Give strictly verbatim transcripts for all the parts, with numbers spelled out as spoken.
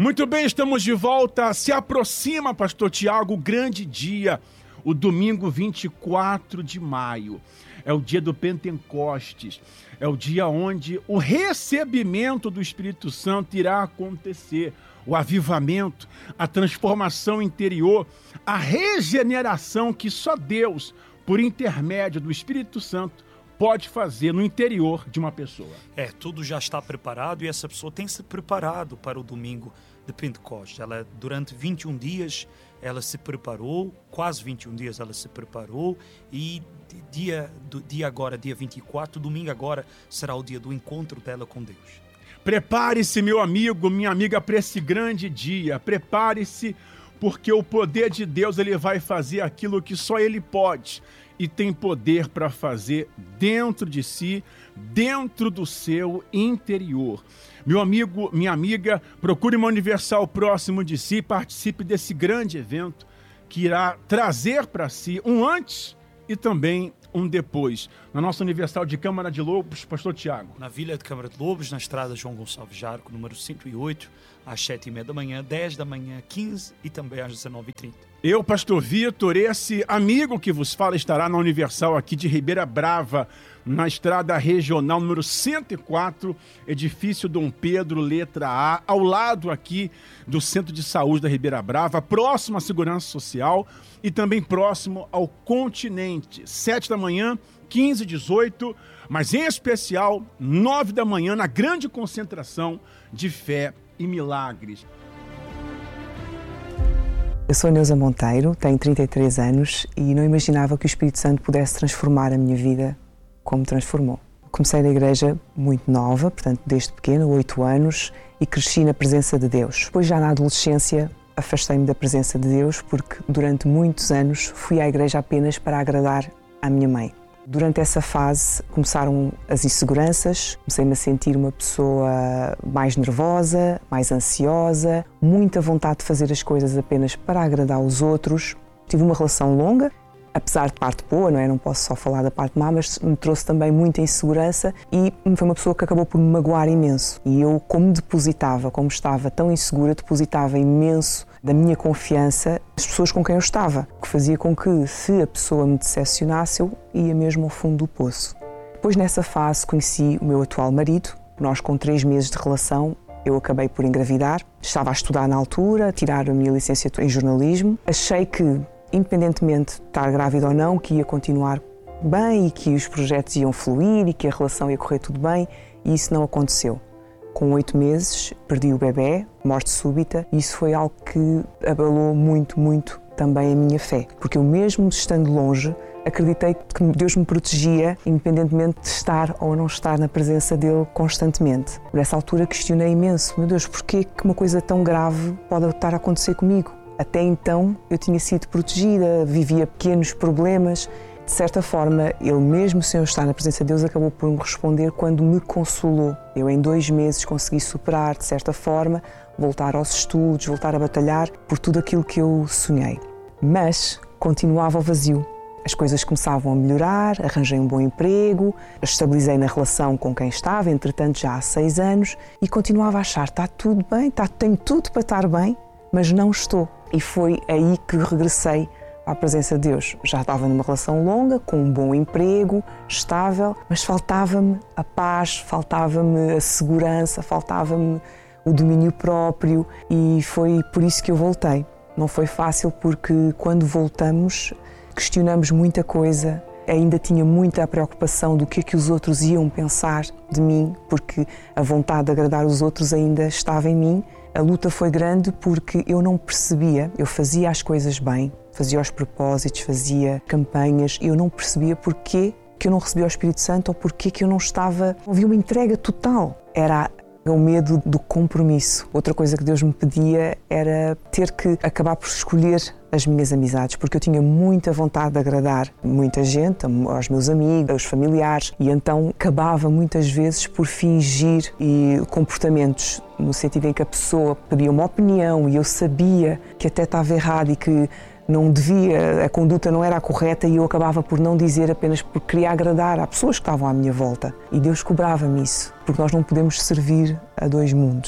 Muito bem, estamos de volta. Se aproxima, pastor Tiago, o grande dia, o domingo vinte e quatro de maio. É o dia do Pentecostes. É o dia onde o recebimento do Espírito Santo irá acontecer. O avivamento, a transformação interior, a regeneração que só Deus, por intermédio do Espírito Santo, pode fazer no interior de uma pessoa. É, tudo já está preparado e essa pessoa tem se preparado para o domingo de Pentecostes. Ela, durante vinte e um dias, ela se preparou, quase vinte e um dias ela se preparou e dia, do, dia agora, dia vinte e quatro, domingo agora, será o dia do encontro dela com Deus. Prepare-se, meu amigo, minha amiga, para esse grande dia. Prepare-se, porque o poder de Deus ele vai fazer aquilo que só Ele pode. E tem poder para fazer dentro de si, dentro do seu interior. Meu amigo, minha amiga, procure uma Universal próximo de si, participe desse grande evento que irá trazer para si um antes e também um depois. Na nossa Universal de Câmara de Lobos, pastor Tiago. Na Vila de Câmara de Lobos, na estrada João Gonçalves Jarco, número cento e oito, às sete e meia da manhã, dez da manhã, quinze e também às dezenove e trinta. Eu, pastor Vitor, esse amigo que vos fala estará na Universal aqui de Ribeira Brava, na estrada regional número cento e quatro, edifício Dom Pedro, letra A, ao lado aqui do Centro de Saúde da Ribeira Brava, próximo à Segurança Social e também próximo ao Continente, sete da manhã, quinze e dezoito, mas em especial nove da manhã, na grande concentração de fé e milagres. Eu sou Neuza Monteiro, tenho trinta e três anos e não imaginava que o Espírito Santo pudesse transformar a minha vida como transformou. Comecei na igreja muito nova, portanto desde pequena, oito anos, e cresci na presença de Deus. Depois já na adolescência afastei-me da presença de Deus porque durante muitos anos fui à igreja apenas para agradar à minha mãe. Durante essa fase começaram as inseguranças, comecei-me a sentir uma pessoa mais nervosa, mais ansiosa, muita vontade de fazer as coisas apenas para agradar os outros. Tive uma relação longa, apesar de parte boa, não é? Não posso só falar da parte má, mas me trouxe também muita insegurança e foi uma pessoa que acabou por me magoar imenso. E eu, como depositava, como estava tão insegura, depositava imenso da minha confiança nas pessoas com quem eu estava, que fazia com que, se a pessoa me decepcionasse, eu ia mesmo ao fundo do poço. Depois, nessa fase, conheci o meu atual marido. Nós, com três meses de relação, eu acabei por engravidar. Estava a estudar na altura, a tirar a minha licenciatura em jornalismo. Achei que, independentemente de estar grávida ou não, que ia continuar bem e que os projetos iam fluir e que a relação ia correr tudo bem, e isso não aconteceu. Com oito meses, perdi o bebê, morte súbita, e isso foi algo que abalou muito, muito também a minha fé. Porque eu, mesmo estando longe, acreditei que Deus me protegia, independentemente de estar ou não estar na presença dele constantemente. Por essa altura questionei imenso, meu Deus, porquê que uma coisa tão grave pode estar a acontecer comigo? Até então eu tinha sido protegida, vivia pequenos problemas. De certa forma, ele, mesmo sem eu estar na presença de Deus, acabou por me responder quando me consolou. Eu, em dois meses, consegui superar, de certa forma, voltar aos estudos, voltar a batalhar por tudo aquilo que eu sonhei. Mas continuava o vazio. As coisas começavam a melhorar, arranjei um bom emprego, estabilizei na relação com quem estava, entretanto já há seis anos, e continuava a achar, está tudo bem, está, tenho tudo para estar bem, mas não estou. E foi aí que regressei à presença de Deus. Já estava numa relação longa, com um bom emprego, estável, mas faltava-me a paz, faltava-me a segurança, faltava-me o domínio próprio e foi por isso que eu voltei. Não foi fácil porque quando voltamos questionamos muita coisa, ainda tinha muita preocupação do que é que os outros iam pensar de mim, porque a vontade de agradar os outros ainda estava em mim. A luta foi grande porque eu não percebia, eu fazia as coisas bem, fazia os propósitos, fazia campanhas, e eu não percebia porquê que eu não recebia o Espírito Santo ou porquê que eu não estava... Havia uma entrega total. Era o medo do compromisso. Outra coisa que Deus me pedia era ter que acabar por escolher as minhas amizades, porque eu tinha muita vontade de agradar muita gente, aos meus amigos, aos familiares, e então acabava muitas vezes por fingir e comportamentos no sentido em que a pessoa pedia uma opinião e eu sabia que até estava errado e que não devia, a conduta não era a correta, e eu acabava por não dizer apenas porque queria agradar às pessoas que estavam à minha volta. E Deus cobrava-me isso, porque nós não podemos servir a dois mundos.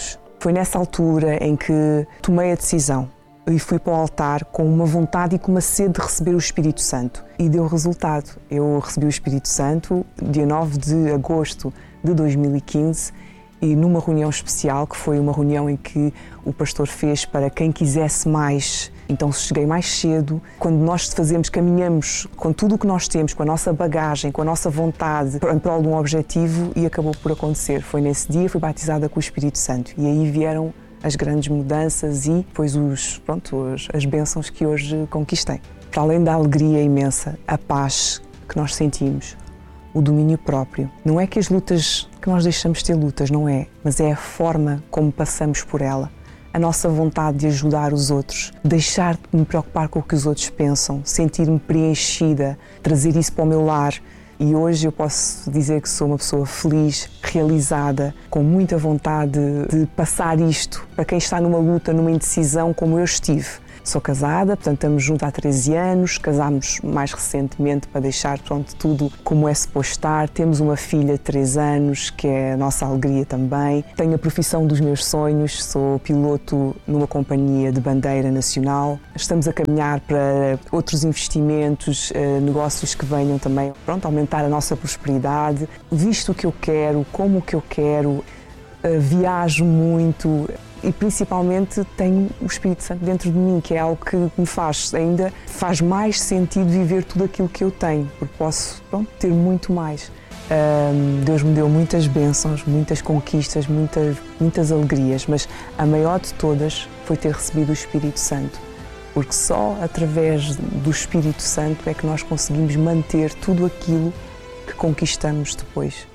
Foi nessa altura em que tomei a decisão e fui para o altar com uma vontade e com uma sede de receber o Espírito Santo. E deu resultado. Eu recebi o Espírito Santo dia nove de agosto de dois mil e quinze e numa reunião especial, que foi uma reunião em que o pastor fez para quem quisesse mais. Então cheguei mais cedo. Quando nós fazemos, caminhamos com tudo o que nós temos, com a nossa bagagem, com a nossa vontade, em prol de um objetivo, e acabou por acontecer. Foi nesse dia, fui batizada com o Espírito Santo. E aí vieram as grandes mudanças e depois os, pronto, as, as bênçãos que hoje conquistei. Para além da alegria imensa, a paz que nós sentimos, o domínio próprio. Não é que as lutas, que nós deixamos de ter lutas, não é, mas é a forma como passamos por ela. A nossa vontade de ajudar os outros, deixar de me preocupar com o que os outros pensam, sentir-me preenchida, trazer isso para o meu lar. E hoje eu posso dizer que sou uma pessoa feliz, realizada, com muita vontade de passar isto para quem está numa luta, numa indecisão como eu estive. Sou casada, portanto estamos juntos há treze anos, casámos mais recentemente para deixar pronto, tudo como é suposto estar. Temos uma filha de três anos, que é a nossa alegria também. Tenho a profissão dos meus sonhos, sou piloto numa companhia de bandeira nacional. Estamos a caminhar para outros investimentos, negócios que venham também, pronto, aumentar a nossa prosperidade. Visto o que eu quero, como o que eu quero, viajo muito. E principalmente tenho o Espírito Santo dentro de mim, que é algo que me faz ainda faz mais sentido viver tudo aquilo que eu tenho, porque posso pronto, ter muito mais. Um, Deus me deu muitas bênçãos, muitas conquistas, muitas, muitas alegrias, mas a maior de todas foi ter recebido o Espírito Santo, porque só através do Espírito Santo é que nós conseguimos manter tudo aquilo que conquistamos depois.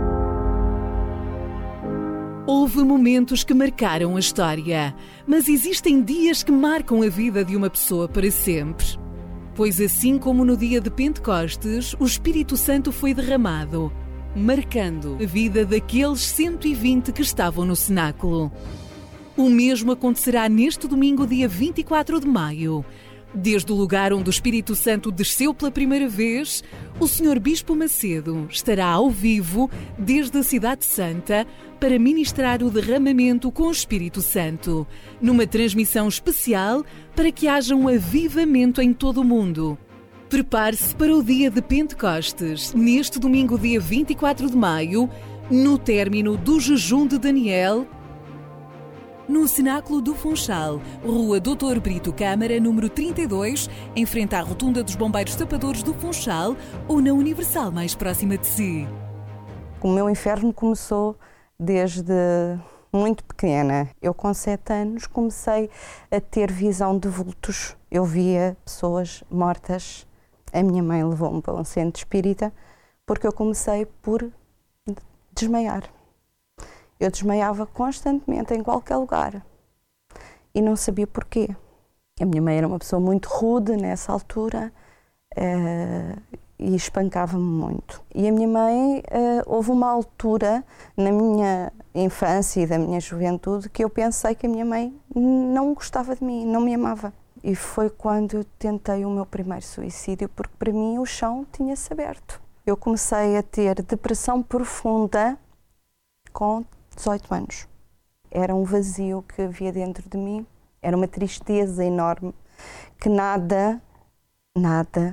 Houve momentos que marcaram a história, mas existem dias que marcam a vida de uma pessoa para sempre. Pois assim como no dia de Pentecostes, o Espírito Santo foi derramado, marcando a vida daqueles cento e vinte que estavam no cenáculo. O mesmo acontecerá neste domingo, dia vinte e quatro de maio. Desde o lugar onde o Espírito Santo desceu pela primeira vez, o senhor Bispo Macedo estará ao vivo desde a Cidade Santa para ministrar o derramamento com o Espírito Santo, numa transmissão especial para que haja um avivamento em todo o mundo. Prepare-se para o dia de Pentecostes, neste domingo, dia vinte e quatro de maio, no término do jejum de Daniel, no Cenáculo do Funchal, Rua doutor Brito Câmara, número trinta e dois, em frente à Rotunda dos Bombeiros Tapadores do Funchal, ou na Universal mais próxima de si. O meu inferno começou desde muito pequena. Eu com sete anos comecei a ter visão de vultos. Eu via pessoas mortas. A minha mãe levou-me para um centro espírita porque eu comecei por desmaiar. Eu desmaiava constantemente em qualquer lugar e não sabia porquê. A minha mãe era uma pessoa muito rude nessa altura uh, e espancava-me muito. E a minha mãe, uh, houve uma altura na minha infância e da minha juventude que eu pensei que a minha mãe não gostava de mim, não me amava. E foi quando eu tentei o meu primeiro suicídio, porque para mim o chão tinha-se aberto. Eu comecei a ter depressão profunda com dezoito anos. Era um vazio que havia dentro de mim, era uma tristeza enorme, que nada, nada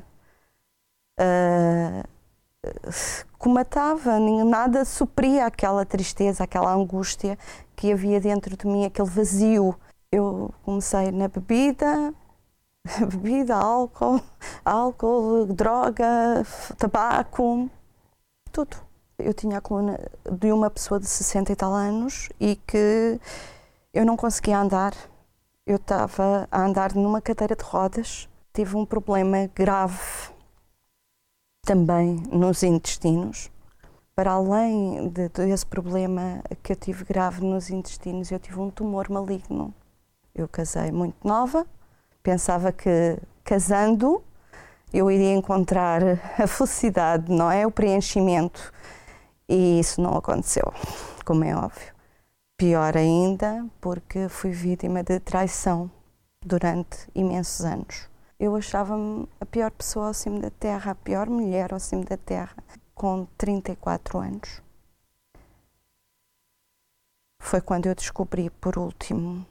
uh, comatava, nada supria aquela tristeza, aquela angústia que havia dentro de mim, aquele vazio. Eu comecei na bebida, bebida, álcool, álcool, droga, tabaco, tudo. Eu tinha a coluna de uma pessoa de sessenta e tal anos e que eu não conseguia andar. Eu estava a andar numa cadeira de rodas. Tive um problema grave também nos intestinos. Para além de, desse problema que eu tive grave nos intestinos, eu tive um tumor maligno. Eu casei muito nova, pensava que casando eu iria encontrar a felicidade, não é? O preenchimento. E isso não aconteceu, como é óbvio. Pior ainda, porque fui vítima de traição durante imensos anos. Eu achava-me a pior pessoa ao cimo da terra, a pior mulher ao cimo da terra, com trinta e quatro anos. foi quando eu descobri, por último,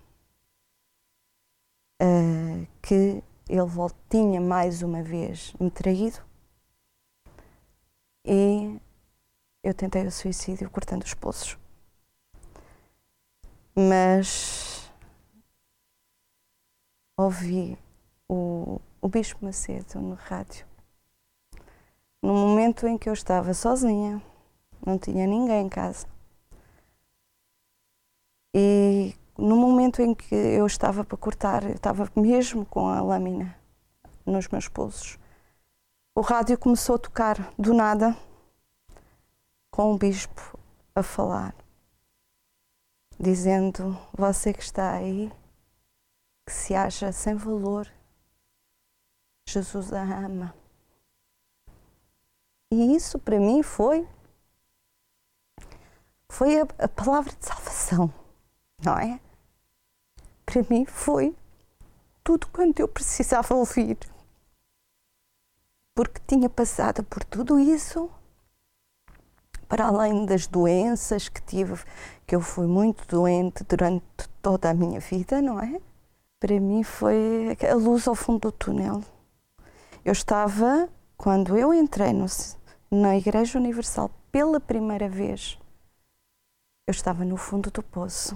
uh, que ele tinha mais uma vez me traído e eu tentei o suicídio cortando os pulsos. Mas ouvi o, o Bispo Macedo no rádio, no momento em que eu estava sozinha, não tinha ninguém em casa. E no momento em que eu estava para cortar, eu estava mesmo com a lâmina nos meus pulsos, o rádio começou a tocar do nada, com o bispo a falar, dizendo: você que está aí, que se acha sem valor, Jesus a ama. E isso para mim foi, foi a, a palavra de salvação, não é? Para mim foi tudo quanto eu precisava ouvir. Porque tinha passado por tudo isso, para além das doenças que tive, que eu fui muito doente durante toda a minha vida, não é? Para mim foi a luz ao fundo do túnel. Eu estava, quando eu entrei no, na Igreja Universal pela primeira vez, eu estava no fundo do poço.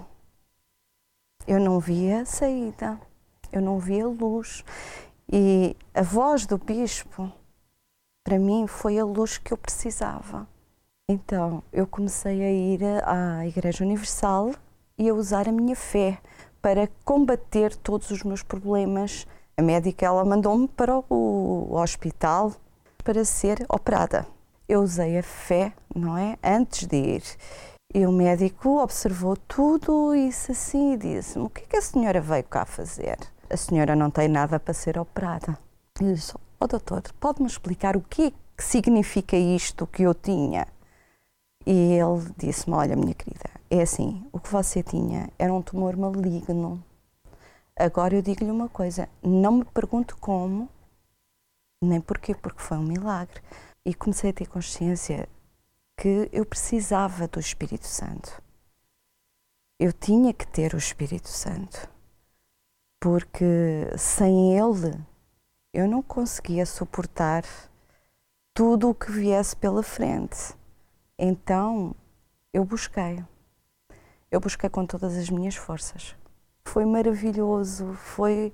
Eu não via saída, eu não via luz. E a voz do bispo, para mim, foi a luz que eu precisava. Então, eu comecei a ir à Igreja Universal e a usar a minha fé para combater todos os meus problemas. A médica, ela mandou-me para o hospital para ser operada. Eu usei a fé, não é? Antes de ir. E o médico observou tudo e disse assim, e disse-me: o que é que a senhora veio cá fazer? A senhora não tem nada para ser operada. E eu disse: ó oh, doutor, pode-me explicar o que, que significa isto que eu tinha? E ele disse-me: olha, minha querida, é assim, o que você tinha era um tumor maligno. Agora eu digo-lhe uma coisa, não me pergunte como, nem porquê, porque foi um milagre. E comecei a ter consciência que eu precisava do Espírito Santo. Eu tinha que ter o Espírito Santo, porque sem ele eu não conseguia suportar tudo o que viesse pela frente. Então eu busquei, eu busquei com todas as minhas forças. Foi maravilhoso, foi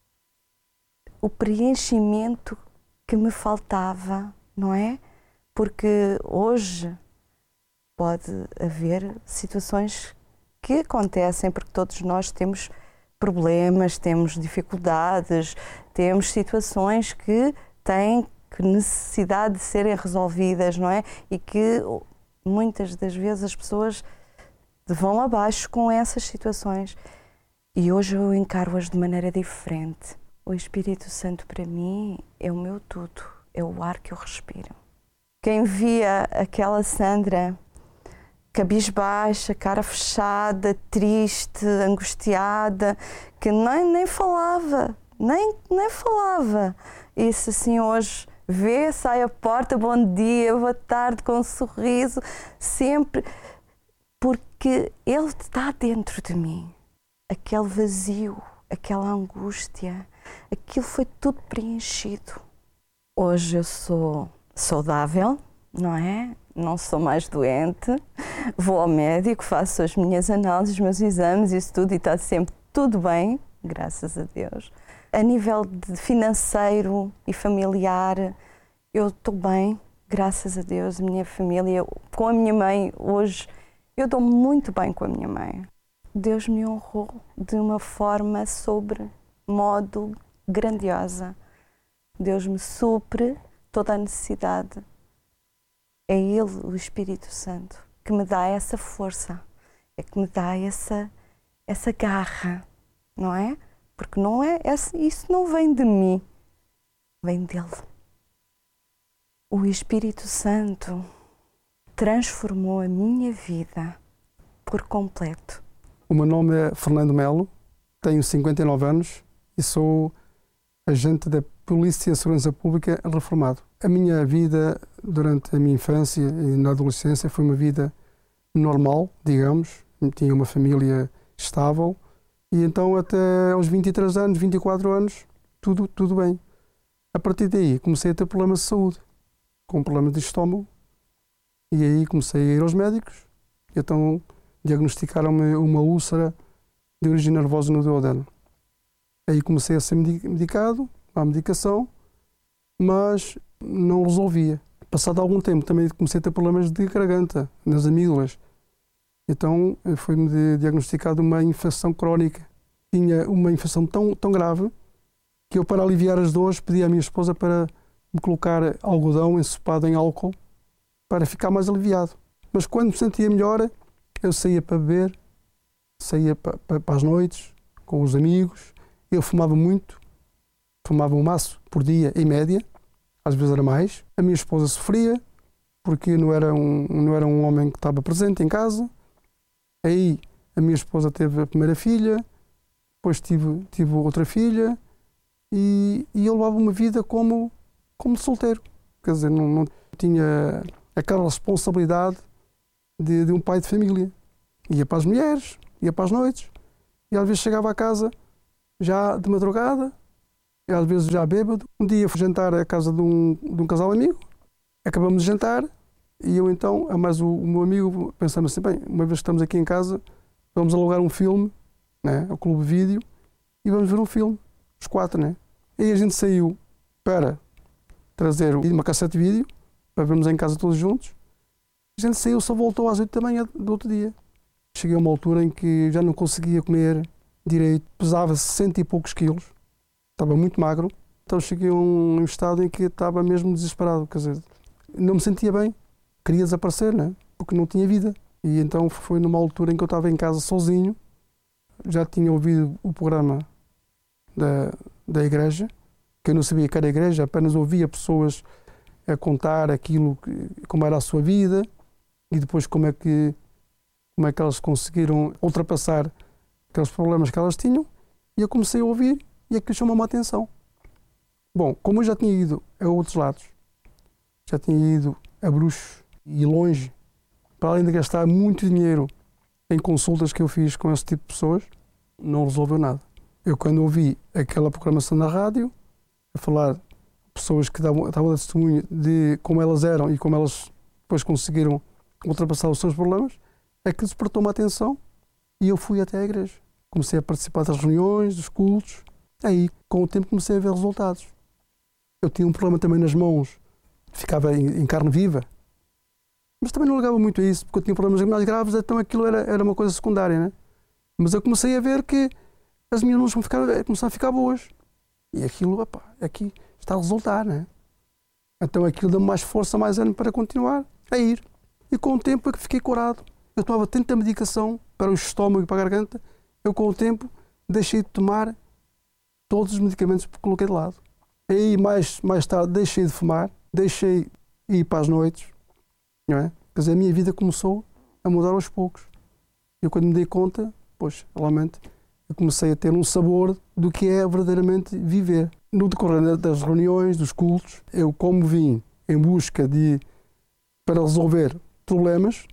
o preenchimento que me faltava, não é? Porque hoje pode haver situações que acontecem, porque todos nós temos problemas, temos dificuldades, temos situações que têm necessidade de serem resolvidas, não é? E que muitas das vezes as pessoas vão abaixo com essas situações. E hoje eu encaro-as de maneira diferente. O Espírito Santo para mim é o meu tudo, é o ar que eu respiro. Quem via aquela Sandra cabisbaixa, cara fechada, triste, angustiada, que nem, nem falava, nem, nem falava. Isso assim hoje vê, sai à porta, bom dia, boa tarde, com um sorriso, sempre, porque Ele está dentro de mim. Aquele vazio, aquela angústia, aquilo foi tudo preenchido. Hoje eu sou saudável, não é? Não sou mais doente, vou ao médico, faço as minhas análises, os meus exames, isso tudo, e está sempre tudo bem, graças a Deus. A nível de financeiro e familiar, eu estou bem, graças a Deus. A minha família, com a minha mãe, hoje, eu dou muito bem com a minha mãe. Deus me honrou de uma forma sobre modo grandiosa. Deus me supre toda a necessidade. É Ele, o Espírito Santo, que me dá essa força, é que me dá essa, essa garra, não é? Porque não é, isso não vem de mim, vem dele. O Espírito Santo transformou a minha vida por completo. O meu nome é Fernando Melo, tenho cinquenta e nove anos e sou agente da Polícia de Segurança Pública reformado. A minha vida durante a minha infância e na adolescência foi uma vida normal, digamos. tinha uma família estável e então até aos vinte e três anos, vinte e quatro anos, tudo, tudo bem. A partir daí comecei a ter problemas de saúde, com problemas de estômago, e aí comecei a ir aos médicos, então diagnosticaram-me uma úlcera de origem nervosa no duodeno. Aí comecei a ser medicado, à medicação, mas não resolvia. Passado algum tempo também comecei a ter problemas de garganta, nas amígdalas. Então foi-me diagnosticado uma infecção crónica. Tinha uma infecção tão, tão grave que eu, para aliviar as dores, pedi à minha esposa para me colocar algodão ensopado em álcool para ficar mais aliviado. Mas quando me sentia melhor, eu saía para beber, saía para, para, para as noites, com os amigos. Eu fumava muito, fumava um maço por dia, em média, às vezes era mais. A minha esposa sofria, porque não era um, não era um homem que estava presente em casa. Aí a minha esposa teve a primeira filha, depois tive, tive outra filha, e, e eu levava uma vida como, como solteiro. Quer dizer, não, não tinha aquela responsabilidade de, de um pai de família. Ia para as mulheres, ia para as noites, e às vezes chegava a casa já de madrugada, e às vezes já bêbado. Um dia fui jantar à casa de um, de um casal amigo, acabamos de jantar, e eu então, a mais o, o meu amigo, pensamos assim, bem, uma vez que estamos aqui em casa, vamos alugar um filme, né, ao Clube Vídeo, e vamos ver um filme, os quatro, né? E a gente saiu para trazer uma cassete de vídeo, para vermos em casa todos juntos. A gente saiu, só voltou às oito da manhã do outro dia. Cheguei a uma altura em que já não conseguia comer direito, pesava sessenta e poucos quilos, estava muito magro, então cheguei a um estado em que estava mesmo desesperado, quer dizer, não me sentia bem, queria desaparecer, né? Porque não tinha vida. E então foi numa altura em que eu estava em casa sozinho, já tinha ouvido o programa da, da igreja, que eu não sabia que era a igreja, apenas ouvia pessoas a contar aquilo, que, como era a sua vida, e depois como é que como é que elas conseguiram ultrapassar aqueles problemas que elas tinham, e eu comecei a ouvir e aquilo chamou-me a atenção. Bom, como eu já tinha ido a outros lados, já tinha ido a bruxos e longe, para além de gastar muito dinheiro em consultas que eu fiz com esse tipo de pessoas, não resolveu nada. Eu, quando ouvi aquela programação na rádio, a falar de pessoas que davam, davam testemunho de como elas eram e como elas depois conseguiram ultrapassar os seus problemas, é que despertou-me a atenção e eu fui até à igreja. Comecei a participar das reuniões, dos cultos. Aí, com o tempo, comecei a ver resultados. Eu tinha um problema também nas mãos, ficava em, em carne viva, mas também não ligava muito a isso, porque eu tinha problemas mais graves, então aquilo era, era uma coisa secundária, né? Mas eu comecei a ver que as minhas mãos começaram a ficar boas. E aquilo, opa, aqui está a resultar, né? Então aquilo deu-me mais força, mais ânimo para continuar a ir. E com o tempo é que fiquei curado. Eu tomava tanta medicação para o estômago e para a garganta, eu com o tempo deixei de tomar todos os medicamentos que coloquei de lado. Aí mais, mais tarde deixei de fumar, deixei de ir para as noites, não é? Quer dizer, a minha vida começou a mudar aos poucos. Eu, quando me dei conta, pois, realmente, eu comecei a ter um sabor do que é verdadeiramente viver. No decorrer das reuniões, dos cultos, eu, como vim em busca de, para resolver problemas,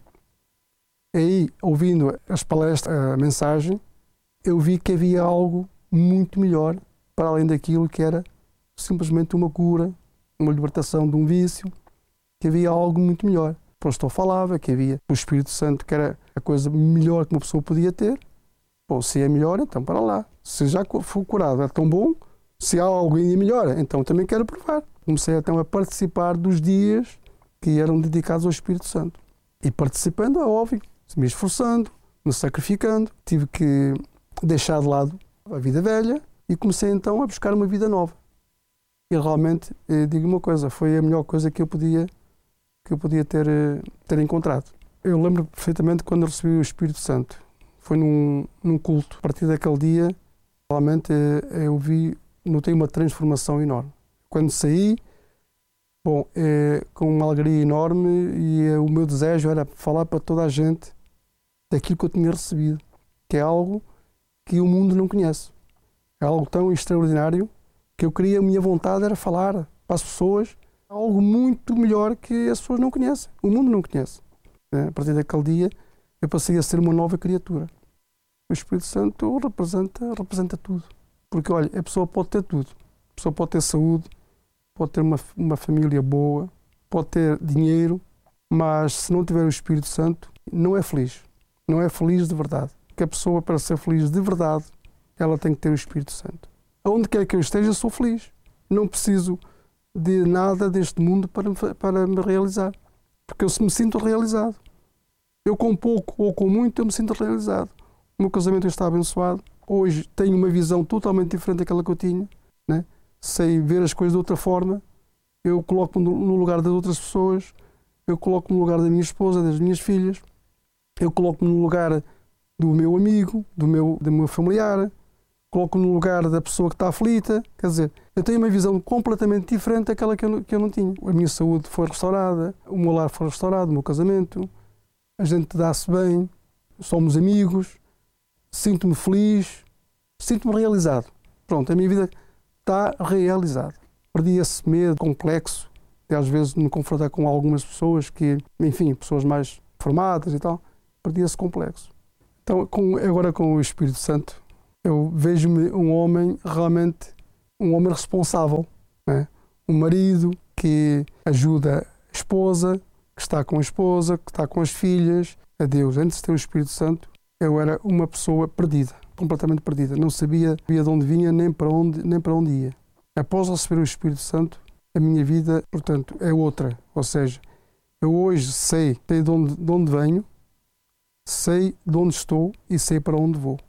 aí, ouvindo as palestras, a mensagem, eu vi que havia algo muito melhor para além daquilo que era simplesmente uma cura, uma libertação de um vício, que havia algo muito melhor. O pastor falava que havia o Espírito Santo, que era a coisa melhor que uma pessoa podia ter. Bom, se é melhor, então para lá. Se já for curado é tão bom, se há algo ainda melhor, então também quero provar. Comecei então a participar dos dias que eram dedicados ao Espírito Santo. E participando, é óbvio, me esforçando, me sacrificando. Tive que deixar de lado a vida velha e comecei então a buscar uma vida nova. E realmente, digo uma coisa, foi a melhor coisa que eu podia, que eu podia ter, ter encontrado. Eu lembro perfeitamente quando eu recebi o Espírito Santo. Foi num, num culto. A partir daquele dia, realmente eu vi, notei uma transformação enorme. Quando saí, bom, é, com uma alegria enorme, e é, o meu desejo era falar para toda a gente daquilo que eu tinha recebido, que é algo que o mundo não conhece. É algo tão extraordinário que eu queria, a minha vontade era falar para as pessoas algo muito melhor que as pessoas não conhecem, o mundo não conhece. A partir daquele dia eu passei a ser uma nova criatura. O Espírito Santo representa, representa tudo. Porque, olha, a pessoa pode ter tudo. A pessoa pode ter saúde, pode ter uma, uma família boa, pode ter dinheiro, mas se não tiver o Espírito Santo, não é feliz. Não é feliz de verdade. Porque a pessoa, para ser feliz de verdade, ela tem que ter o Espírito Santo. Aonde quer que eu esteja, sou feliz. Não preciso de nada deste mundo para, para me realizar. Porque eu me sinto realizado. Eu com pouco ou com muito, eu me sinto realizado. O meu casamento está abençoado. Hoje tenho uma visão totalmente diferente daquela que eu tinha, né? Sei ver as coisas de outra forma. Eu coloco-me no lugar das outras pessoas. Eu coloco-me no lugar da minha esposa, das minhas filhas. Eu coloco-me no lugar do meu amigo, do meu, do meu familiar. Coloco-me no lugar da pessoa que está aflita. Quer dizer, eu tenho uma visão completamente diferente daquela que eu, não, que eu não tinha. A minha saúde foi restaurada, o meu lar foi restaurado, o meu casamento. A gente dá-se bem, somos amigos, sinto-me feliz, sinto-me realizado. Pronto, a minha vida está realizada. Perdi esse medo complexo de às vezes me confrontar com algumas pessoas que, enfim, pessoas mais formadas e tal. Perdi esse complexo. Então, com, agora com o Espírito Santo, eu vejo-me um homem realmente, um homem responsável, né? Um marido que ajuda a esposa, que está com a esposa, que está com as filhas. A Deus, antes de ter o Espírito Santo, eu era uma pessoa perdida, completamente perdida. Não sabia de onde vinha, nem para onde, nem para onde ia. Após receber o Espírito Santo, a minha vida, portanto, é outra. Ou seja, eu hoje sei, sei de onde, de onde venho, sei de onde estou e sei para onde vou.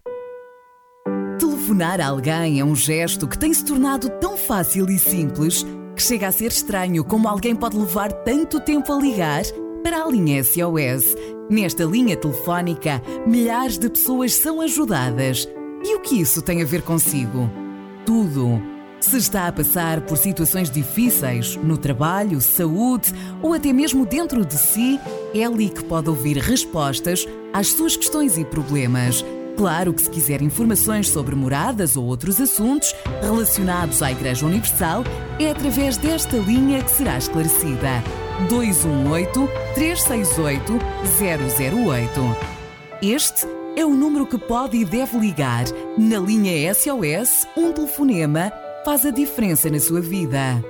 Telefonar a alguém é um gesto que tem se tornado tão fácil e simples que chega a ser estranho como alguém pode levar tanto tempo a ligar para a linha S O S. Nesta linha telefónica, milhares de pessoas são ajudadas. E o que isso tem a ver consigo? Tudo. Se está a passar por situações difíceis, no trabalho, saúde ou até mesmo dentro de si, é ali que pode ouvir respostas às suas questões e problemas. Claro que se quiser informações sobre moradas ou outros assuntos relacionados à Igreja Universal, é através desta linha que será esclarecida. dois um oito, três seis oito, zero zero oito. Este é o número que pode e deve ligar. Na linha S O S, um telefonema faz a diferença na sua vida.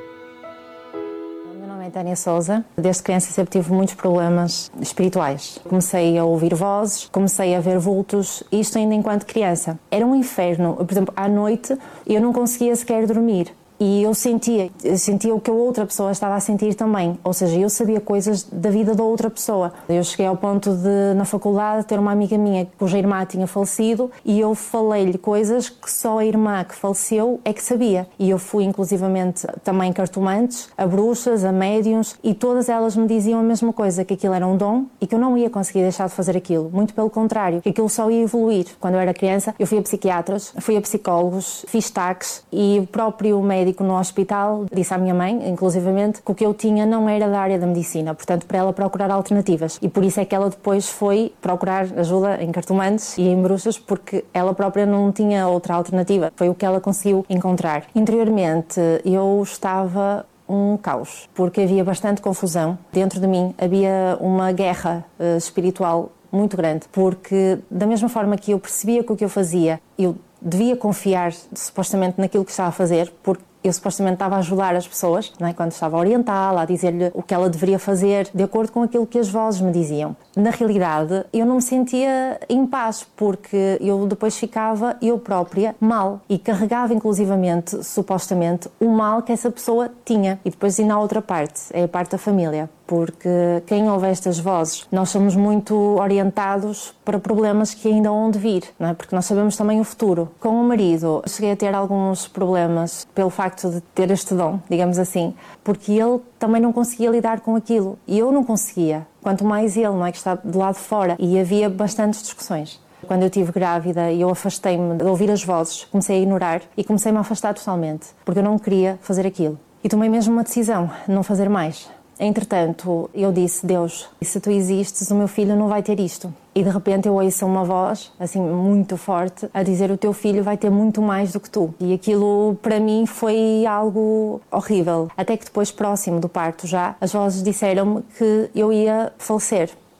Tânia Sousa. Desde criança sempre tive muitos problemas espirituais. Comecei a ouvir vozes, comecei a ver vultos, isto ainda enquanto criança. Era um inferno. Por exemplo, à noite eu não conseguia sequer dormir. E eu sentia, eu sentia o que a outra pessoa estava a sentir também. Ou seja, eu sabia coisas da vida da outra pessoa. Eu cheguei ao ponto de, na faculdade, ter uma amiga minha cuja irmã tinha falecido e eu falei-lhe coisas que só a irmã que faleceu é que sabia. E eu fui, inclusivamente, também cartomantes, a bruxas, a médiuns, e todas elas me diziam a mesma coisa, que aquilo era um dom e que eu não ia conseguir deixar de fazer aquilo. Muito pelo contrário, que aquilo só ia evoluir. Quando eu era criança, eu fui a psiquiatras, fui a psicólogos, fiz taques e o próprio médico no hospital disse à minha mãe, inclusivamente, que o que eu tinha não era da área da medicina, portanto, para ela procurar alternativas. E por isso é que ela depois foi procurar ajuda em cartomantes e em bruxas, porque ela própria não tinha outra alternativa. Foi o que ela conseguiu encontrar. Interiormente, eu estava um caos, porque havia bastante confusão. Dentro de mim havia uma guerra uh, espiritual muito grande, porque da mesma forma que eu percebia que o que eu fazia, eu devia confiar supostamente naquilo que estava a fazer, porque eu supostamente estava a ajudar as pessoas, não é? Quando estava a orientá-la, a dizer-lhe o que ela deveria fazer, de acordo com aquilo que as vozes me diziam. Na realidade, eu não me sentia em paz, porque eu depois ficava, eu própria, mal. E carregava, inclusivamente, supostamente, o mal que essa pessoa tinha. E depois ainda há outra parte, é a parte da família. Porque quem ouve estas vozes, nós somos muito orientados para problemas que ainda hão de vir, não é? Porque nós sabemos também o futuro. Com o marido, cheguei a ter alguns problemas pelo facto de ter este dom, digamos assim, porque ele também não conseguia lidar com aquilo e eu não conseguia, quanto mais ele, não é, que está do lado de fora, e havia bastantes discussões. Quando eu estive grávida e eu afastei-me de ouvir as vozes, comecei a ignorar e comecei-me a afastar totalmente, porque eu não queria fazer aquilo. E tomei mesmo uma decisão, não fazer mais. Entretanto, eu disse, Deus, se tu existes, o meu filho não vai ter isto. E de repente eu ouço uma voz, assim, muito forte, a dizer, o teu filho vai ter muito mais do que tu. E aquilo, para mim, foi algo horrível. Até que depois, próximo do parto já, as vozes disseram-me que eu ia falecer.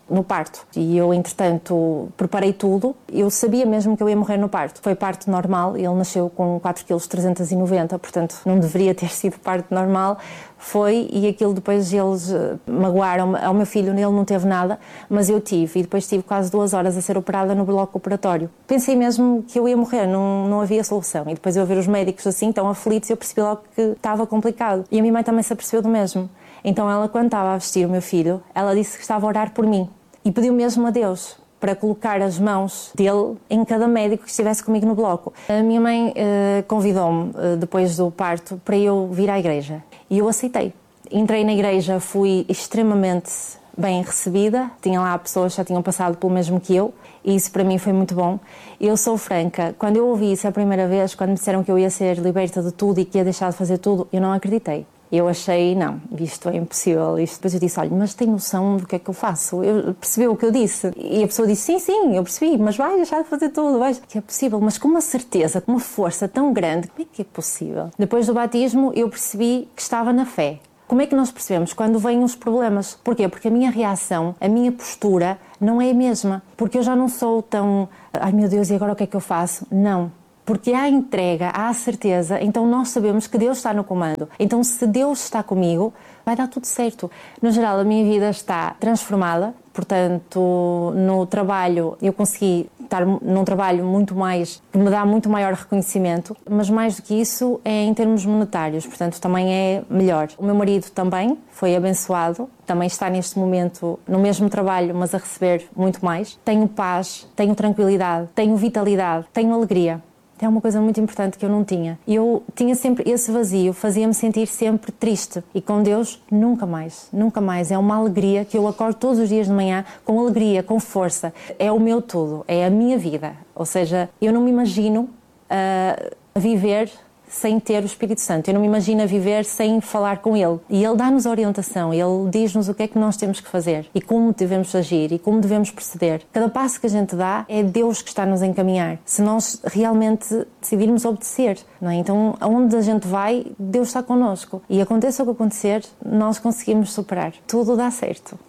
no parto. E eu, entretanto, preparei tudo. Eu sabia mesmo que eu ia morrer no parto. Foi parto normal, ele nasceu com quatro vírgula trezentos e noventa quilos, portanto não deveria ter sido parto normal. Foi, e aquilo depois eles magoaram ao meu filho, ele não teve nada, mas eu tive, e depois tive quase duas horas a ser operada no bloco operatório. Pensei mesmo que eu ia morrer, não, não havia solução, e depois eu ver os médicos assim, tão aflitos, eu percebi logo que estava complicado. E a minha mãe também se apercebeu do mesmo. Então ela, quando estava a vestir o meu filho, ela disse que estava a orar por mim, e pediu mesmo a Deus para colocar as mãos dele em cada médico que estivesse comigo no bloco. A minha mãe uh, convidou-me, uh, depois do parto, para eu vir à igreja. E eu aceitei. Entrei na igreja, fui extremamente bem recebida. Tinha lá pessoas que já tinham passado pelo mesmo que eu. E isso para mim foi muito bom. Eu sou franca. Quando eu ouvi isso a primeira vez, quando me disseram que eu ia ser liberta de tudo e que ia deixar de fazer tudo, eu não acreditei. Eu achei, não, isto é impossível. Isto. Depois eu disse, olha, mas tem noção do que é que eu faço? Eu percebi o que eu disse. E a pessoa disse, sim, sim, eu percebi, mas vai deixar de fazer tudo. Vais. Que é possível, mas com uma certeza, com uma força tão grande, como é que é possível? Depois do batismo, eu percebi que estava na fé. Como é que nós percebemos quando vêm os problemas? Porquê? Porque a minha reação, a minha postura não é a mesma. Porque eu já não sou tão, ai meu Deus, e agora o que é que eu faço? Não. Porque há entrega, há certeza, então nós sabemos que Deus está no comando. Então se Deus está comigo, vai dar tudo certo. No geral, a minha vida está transformada, portanto, no trabalho, eu consegui estar num trabalho muito mais, que me dá muito maior reconhecimento, mas mais do que isso é em termos monetários, portanto também é melhor. O meu marido também foi abençoado, também está neste momento no mesmo trabalho, mas a receber muito mais. Tenho paz, tenho tranquilidade, tenho vitalidade, tenho alegria. É uma coisa muito importante que eu não tinha. Eu tinha sempre esse vazio, fazia-me sentir sempre triste. E com Deus, nunca mais, nunca mais. É uma alegria que eu acordo todos os dias de manhã com alegria, com força. É o meu tudo, é a minha vida. Ou seja, eu não me imagino uh, a viver sem ter o Espírito Santo. Eu não me imagino a viver sem falar com Ele. E Ele dá-nos a orientação, Ele diz-nos o que é que nós temos que fazer e como devemos agir e como devemos proceder. Cada passo que a gente dá é Deus que está a nos encaminhar. Se nós realmente decidirmos obedecer, não é? Então, aonde a gente vai, Deus está connosco. E aconteça o que acontecer, nós conseguimos superar. Tudo dá certo.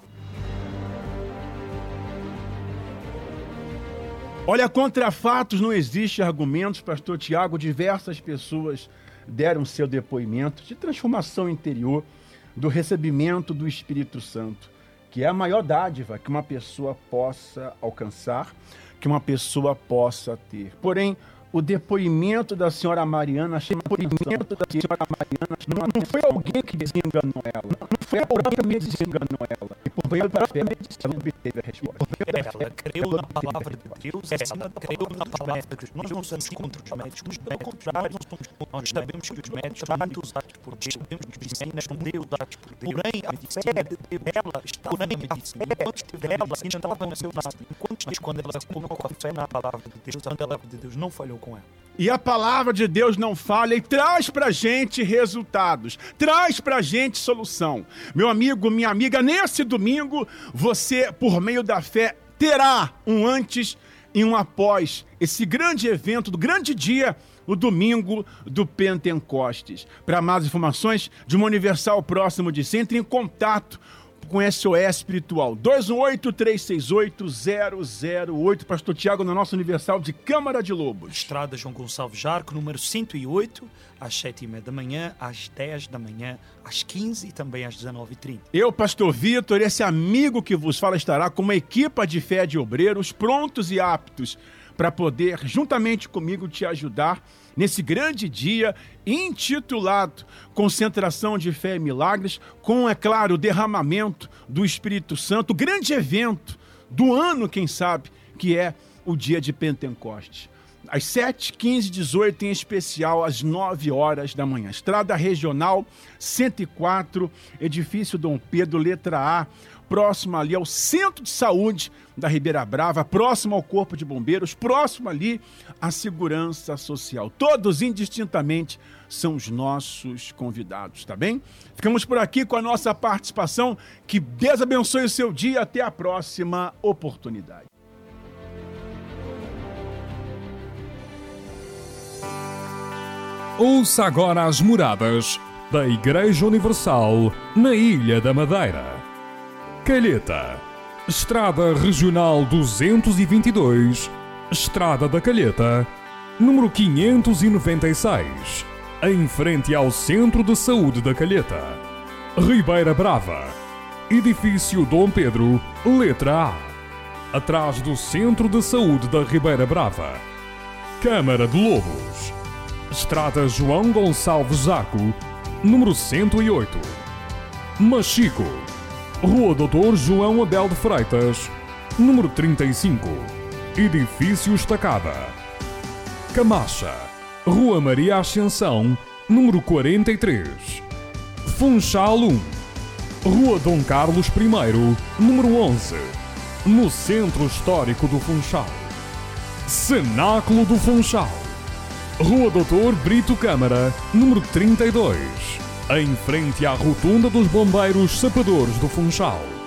Olha, contra fatos não existe argumentos, pastor Tiago. Diversas pessoas deram seu depoimento de transformação interior, do recebimento do Espírito Santo, que é a maior dádiva que uma pessoa possa alcançar, que uma pessoa possa ter. Porém, o depoimento da senhora Mariana, o depoimento da senhora Mariana não, não foi alguém que desenganou ela, não foi a própria que desenganou ela. E por meio da fé, ela obteve a resposta. Ela creu na palavra de Deus, ela creu na palavra de Deus. Nós não somos contra os médicos, pelo contrário, nós, somos, nós sabemos que os médicos são muito usados por Deus, sabemos que os medicinas são muito usados por Deus. Porém, a fé dela está na medicina. Enquanto dela, estava no seu nascimento. Enquanto quando ela colocou a fé na palavra de Deus, a palavra de Deus não falhou com ela. E a palavra de Deus não falha e traz pra gente resultados, traz pra gente solução. Meu amigo, minha amiga, nesse domingo, você, por meio da fé, terá um antes e um após esse grande evento, do grande dia, o domingo do Pentecostes. Para mais informações de uma Universal próximo de si, entre em contato com S O S Espiritual, dois um oito, três seis oito, zero zero oito. Pastor Tiago, na nossa Universal de Câmara de Lobos. Estrada João Gonçalves Jarco, número cento e oito, às sete e meia da manhã, às dez da manhã, às quinze e também às dezenove e trinta. Eu, pastor Vitor, esse amigo que vos fala, estará com uma equipa de fé de obreiros prontos e aptos para poder, juntamente comigo, te ajudar nesse grande dia intitulado Concentração de Fé e Milagres, com, é claro, o derramamento do Espírito Santo, o grande evento do ano, quem sabe, que é o dia de Pentecostes. Às sete, quinze, dezoito, em especial às nove horas da manhã. Estrada Regional cento e quatro, Edifício Dom Pedro, letra A, próximo ali ao Centro de Saúde da Ribeira Brava, próximo ao Corpo de Bombeiros, próximo ali à Segurança Social. Todos indistintamente são os nossos convidados, tá bem? Ficamos por aqui com a nossa participação. Que Deus abençoe o seu dia. Até a próxima oportunidade. Ouça agora as moradas da Igreja Universal na Ilha da Madeira. Calheta, Estrada Regional duzentos e vinte e dois, Estrada da Calheta, número quinhentos e noventa e seis, em frente ao Centro de Saúde da Calheta. Ribeira Brava, Edifício Dom Pedro, letra A, atrás do Centro de Saúde da Ribeira Brava. Câmara de Lobos, Estrada João Gonçalves Zaco, número cento e oito. Machico, Rua doutor João Abel de Freitas, número trinta e cinco, Edifício Estacada. Camacha, Rua Maria Ascensão, número quarenta e três. Funchal um, Rua Dom Carlos I, número onze, no Centro Histórico do Funchal. Cenáculo do Funchal, Rua doutor Brito Câmara, número trinta e dois, em frente à Rotunda dos Bombeiros Sapadores do Funchal.